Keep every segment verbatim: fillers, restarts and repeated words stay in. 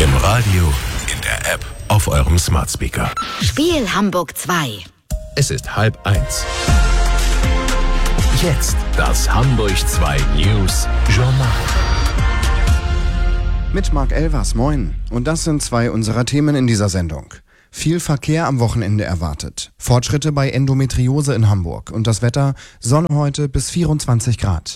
Im Radio, in der App, auf eurem Smart Speaker. Spiel Hamburg zwei. Es ist halb eins. Jetzt das Hamburg zwei News Journal. Mit Marc Elvers, moin. Und das sind zwei unserer Themen in dieser Sendung. Viel Verkehr am Wochenende erwartet. Fortschritte bei Endometriose in Hamburg. Und das Wetter, Sonne heute bis vierundzwanzig Grad.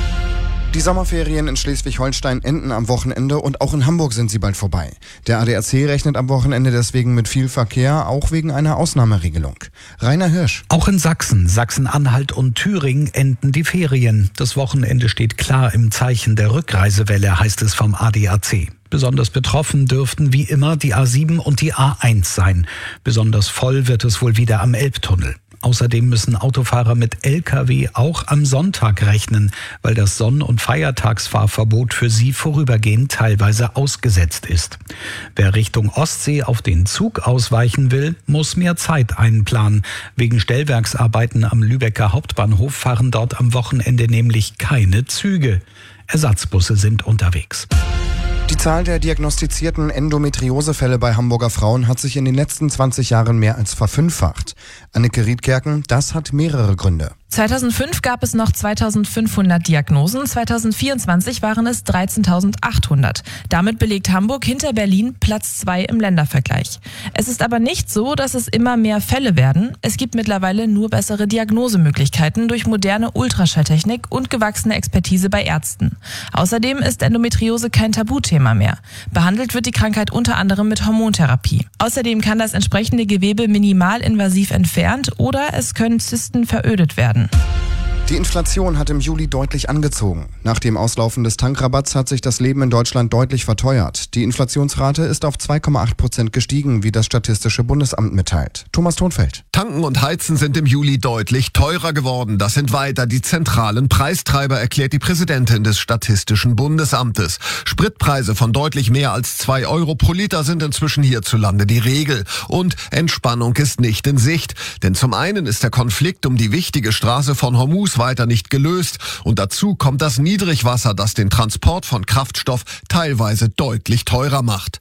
Die Sommerferien in Schleswig-Holstein enden am Wochenende und auch in Hamburg sind sie bald vorbei. Der A D A C rechnet am Wochenende deswegen mit viel Verkehr, auch wegen einer Ausnahmeregelung. Rainer Hirsch. Auch in Sachsen, Sachsen-Anhalt und Thüringen enden die Ferien. Das Wochenende steht klar im Zeichen der Rückreisewelle, heißt es vom A D A C. Besonders betroffen dürften wie immer die A sieben und die A eins sein. Besonders voll wird es wohl wieder am Elbtunnel. Außerdem müssen Autofahrer mit L K W auch am Sonntag rechnen, weil das Sonn- und Feiertagsfahrverbot für sie vorübergehend teilweise ausgesetzt ist. Wer Richtung Ostsee auf den Zug ausweichen will, muss mehr Zeit einplanen. Wegen Stellwerksarbeiten am Lübecker Hauptbahnhof fahren dort am Wochenende nämlich keine Züge. Ersatzbusse sind unterwegs. Die Zahl der diagnostizierten Endometriosefälle bei Hamburger Frauen hat sich in den letzten zwanzig Jahren mehr als verfünffacht. Anneke Riedkerken, das hat mehrere Gründe. zweitausendfünf gab es noch zweitausendfünfhundert Diagnosen, zweitausendvierundzwanzig waren es dreizehntausendachthundert. Damit belegt Hamburg hinter Berlin Platz zwei im Ländervergleich. Es ist aber nicht so, dass es immer mehr Fälle werden. Es gibt mittlerweile nur bessere Diagnosemöglichkeiten durch moderne Ultraschalltechnik und gewachsene Expertise bei Ärzten. Außerdem ist Endometriose kein Tabuthema mehr. Behandelt wird die Krankheit unter anderem mit Hormontherapie. Außerdem kann das entsprechende Gewebe minimalinvasiv entfernt oder es können Zysten verödet werden. Die Inflation hat im Juli deutlich angezogen. Nach dem Auslaufen des Tankrabatts hat sich das Leben in Deutschland deutlich verteuert. Die Inflationsrate ist auf zwei Komma acht Prozent gestiegen, wie das Statistische Bundesamt mitteilt. Thomas Thonfeld. Tanken und Heizen sind im Juli deutlich teurer geworden. Das sind weiter die zentralen Preistreiber, erklärt die Präsidentin des Statistischen Bundesamtes. Spritpreise von deutlich mehr als zwei Euro pro Liter sind inzwischen hierzulande die Regel. Und Entspannung ist nicht in Sicht. Denn zum einen ist der Konflikt um die wichtige Straße von Hormuz weiter nicht gelöst. Und dazu kommt das Niedrigwasser, das den Transport von Kraftstoff teilweise deutlich teurer macht.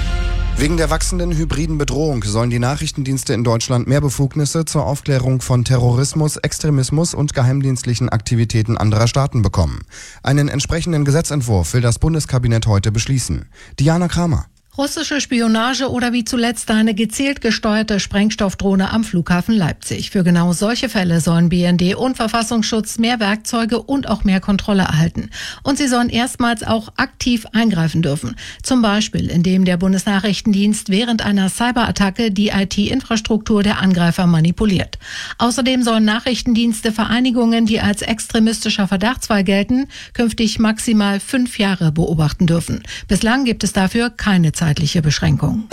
Wegen der wachsenden hybriden Bedrohung sollen die Nachrichtendienste in Deutschland mehr Befugnisse zur Aufklärung von Terrorismus, Extremismus und geheimdienstlichen Aktivitäten anderer Staaten bekommen. Einen entsprechenden Gesetzentwurf will das Bundeskabinett heute beschließen. Diana Kramer. Russische Spionage oder wie zuletzt eine gezielt gesteuerte Sprengstoffdrohne am Flughafen Leipzig. Für genau solche Fälle sollen B N D und Verfassungsschutz mehr Werkzeuge und auch mehr Kontrolle erhalten. Und sie sollen erstmals auch aktiv eingreifen dürfen. Zum Beispiel, indem der Bundesnachrichtendienst während einer Cyberattacke die I T-Infrastruktur der Angreifer manipuliert. Außerdem sollen Nachrichtendienste Vereinigungen, die als extremistischer Verdachtsfall gelten, künftig maximal fünf Jahre beobachten dürfen. Bislang gibt es dafür keine zeitliche Beschränkung.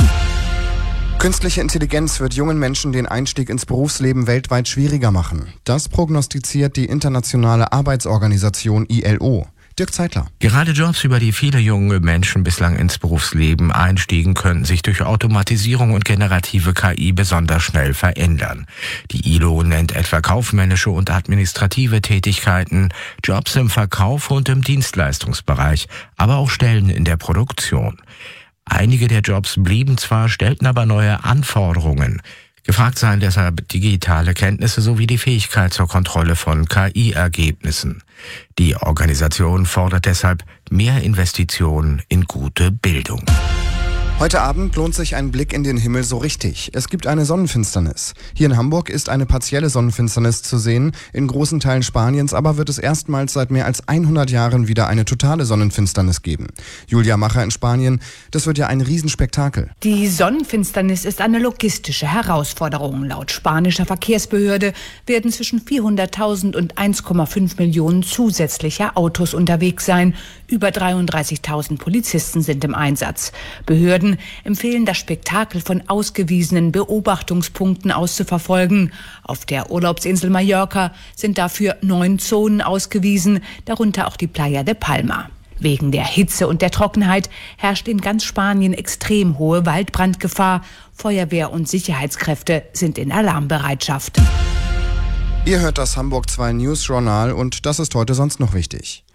Künstliche Intelligenz wird jungen Menschen den Einstieg ins Berufsleben weltweit schwieriger machen. Das prognostiziert die internationale Arbeitsorganisation I L O. Dirk Zeitler. Gerade Jobs, über die viele junge Menschen bislang ins Berufsleben einstiegen, könnten sich durch Automatisierung und generative K I besonders schnell verändern. Die I L O nennt etwa kaufmännische und administrative Tätigkeiten, Jobs im Verkauf und im Dienstleistungsbereich, aber auch Stellen in der Produktion. Einige der Jobs blieben zwar, stellten aber neue Anforderungen. Gefragt seien deshalb digitale Kenntnisse sowie die Fähigkeit zur Kontrolle von K I-Ergebnissen. Die Organisation fordert deshalb mehr Investitionen in gute Bildung. Heute Abend lohnt sich ein Blick in den Himmel so richtig. Es gibt eine Sonnenfinsternis. Hier in Hamburg ist eine partielle Sonnenfinsternis zu sehen. In großen Teilen Spaniens aber wird es erstmals seit mehr als hundert Jahren wieder eine totale Sonnenfinsternis geben. Julia Macher in Spanien, das wird ja ein Riesenspektakel. Die Sonnenfinsternis ist eine logistische Herausforderung. Laut spanischer Verkehrsbehörde werden zwischen vierhunderttausend und eins Komma fünf Millionen zusätzlicher Autos unterwegs sein. Über dreiunddreißigtausend Polizisten sind im Einsatz. Behörden empfehlen, das Spektakel von ausgewiesenen Beobachtungspunkten aus zu verfolgen. Auf der Urlaubsinsel Mallorca sind dafür neun Zonen ausgewiesen, darunter auch die Playa de Palma. Wegen der Hitze und der Trockenheit herrscht in ganz Spanien extrem hohe Waldbrandgefahr. Feuerwehr und Sicherheitskräfte sind in Alarmbereitschaft. Ihr hört das Hamburg zwei News Journal und das ist heute sonst noch wichtig.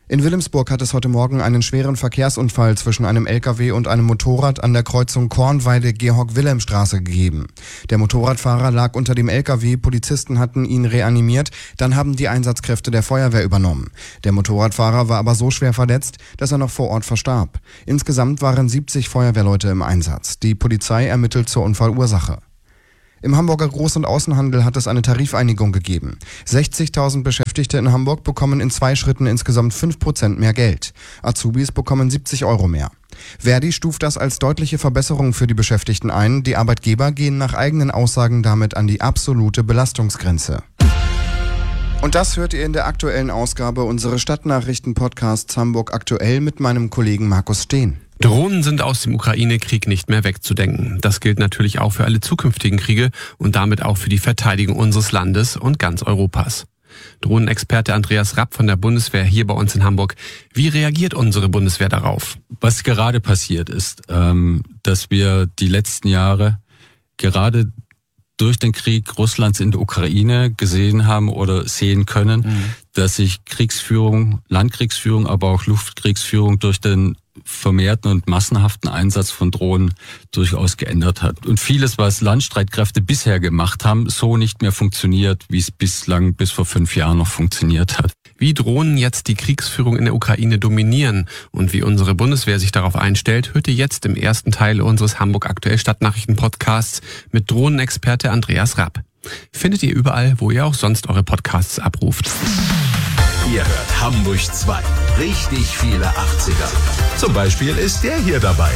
In Wilhelmsburg hat es heute Morgen einen schweren Verkehrsunfall zwischen einem L K W und einem Motorrad an der Kreuzung Kornweide-Georg-Wilhelm-Straße gegeben. Der Motorradfahrer lag unter dem L K W, Polizisten hatten ihn reanimiert, dann haben die Einsatzkräfte der Feuerwehr übernommen. Der Motorradfahrer war aber so schwer verletzt, dass er noch vor Ort verstarb. Insgesamt waren siebzig Feuerwehrleute im Einsatz. Die Polizei ermittelt zur Unfallursache. Im Hamburger Groß- und Außenhandel hat es eine Tarifeinigung gegeben. sechzigtausend Beschäftigte in Hamburg bekommen in zwei Schritten insgesamt fünf Prozent mehr Geld. Azubis bekommen siebzig Euro mehr. Verdi stuft das als deutliche Verbesserung für die Beschäftigten ein. Die Arbeitgeber gehen nach eigenen Aussagen damit an die absolute Belastungsgrenze. Und das hört ihr in der aktuellen Ausgabe unseres Stadtnachrichten-Podcasts Hamburg aktuell mit meinem Kollegen Markus Steen. Drohnen sind aus dem Ukraine-Krieg nicht mehr wegzudenken. Das gilt natürlich auch für alle zukünftigen Kriege und damit auch für die Verteidigung unseres Landes und ganz Europas. Drohnenexperte Andreas Rapp von der Bundeswehr hier bei uns in Hamburg. Wie reagiert unsere Bundeswehr darauf? Was gerade passiert ist, ähm, dass wir die letzten Jahre gerade durch den Krieg Russlands in der Ukraine gesehen haben oder sehen können, mhm. dass sich Kriegsführung, Landkriegsführung, aber auch Luftkriegsführung durch den vermehrten und massenhaften Einsatz von Drohnen durchaus geändert hat. Und vieles, was Landstreitkräfte bisher gemacht haben, so nicht mehr funktioniert, wie es bislang bis vor fünf Jahren noch funktioniert hat. Wie Drohnen jetzt die Kriegsführung in der Ukraine dominieren und wie unsere Bundeswehr sich darauf einstellt, hört ihr jetzt im ersten Teil unseres Hamburg aktuell Stadtnachrichten-Podcasts mit Drohnenexperte Andreas Rapp. Findet ihr überall, wo ihr auch sonst eure Podcasts abruft. Ihr hört Hamburg zwei. Richtig viele achtziger. Zum Beispiel ist der hier dabei.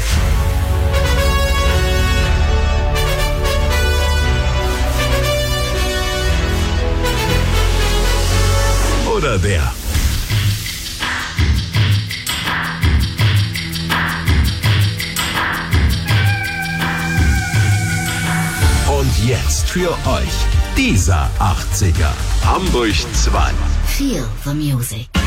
Oder der. Und jetzt für euch dieser achtziger. Hamburg zwei. Feel the music.